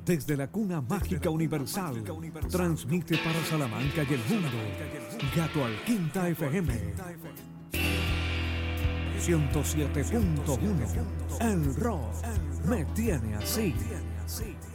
Desde la cuna mágica universal, transmite para Salamanca y el mundo, Gato al Quinta FM 107.1. El rock me tiene así.